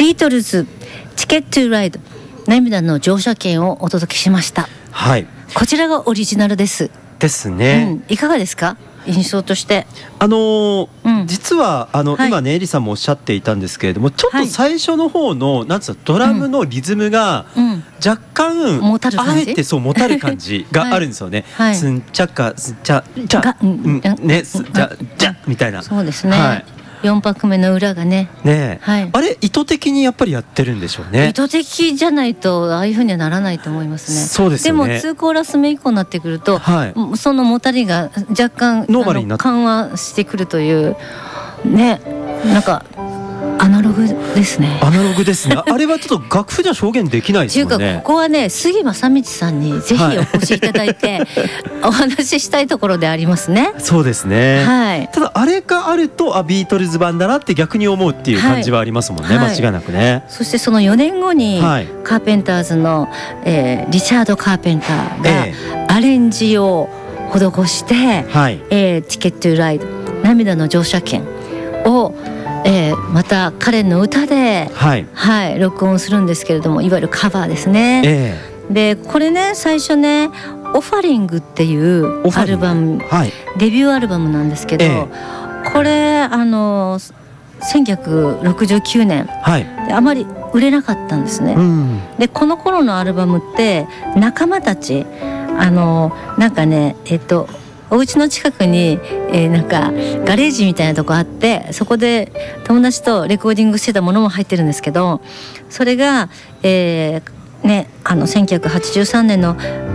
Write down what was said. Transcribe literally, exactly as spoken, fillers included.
ビートルズチケットライド涙の乗車券をお届けしました。 はい、 こちらがオリジナルですですね、 うん、いかがですか印象として。 あのーうん、 実はあの、はい、今ねエリさんもおっしゃっていたんですけれども、ちょっと最初の方の、はい、なんつうのドラムのリズムが若干、うん、あえてそうもたる感じがあるんですよね。はい、スンチャカスチャチャ、うん、ねスチャチャみたいな。 そうですね、はい、よんぱくめの裏がねね、はい、あれ意図的にやっぱりやってるんでしょうね。 意図的じゃないとああいう風にはならないと思いますね。 そうですよね。 でもにコーラス目以降になってくると、はい、そのもたりが若干ノーマルになって緩和してくるというね、なんかアナログですね。 アナログですね。あれはちょっと楽譜じゃ表現できないですもんね。 というかここはね杉正道さんにぜひお越しいただいて、はい、お話ししたいところでありますね。 そうですね、はい、ただあれがあるとあビートルズ版だなって逆に思うっていう感じはありますもんね、はい、間違いなくね。 そしてそのよねんごに、はい、カーペンターズの、えー、リチャード・カーペンターがアレンジを施して、はい、えー、チケットライド涙の乗車券をえー、また彼の歌で、はいはい、録音するんですけれども、いわゆるカバーですね、えー、でこれね最初ねオファリングっていうアルバム、はい、デビューアルバムなんですけど、えー、これあのせんきゅうひゃくろくじゅうきゅうねん、はい、であまり売れなかったんですね、うん、でこの頃のアルバムって仲間たちあのなんかねえっとお家の近くに、えー、なんかガレージみたいなとこあって、そこで友達とレコーディングしてたものも入ってるんですけど、それが、えーね、あのせんきゅうひゃくはちじゅうさんねんの